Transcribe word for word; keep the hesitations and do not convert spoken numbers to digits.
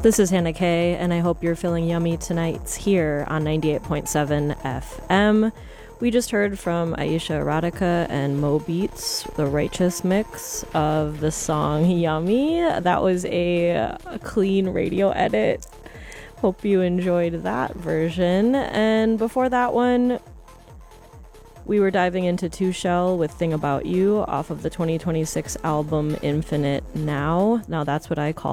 This is Hannah Kay, and I hope you're feeling yummy tonight here on ninety-eight point seven F M. We just heard from Aisha Erotica and Mo Beats, the righteous mix of the song Yummy. That was a, a clean radio edit. Hope you enjoyed that version. And before that one, we were diving into Two Shell with Thing About You off of the twenty twenty-six album Infinite Now. Now that's what I call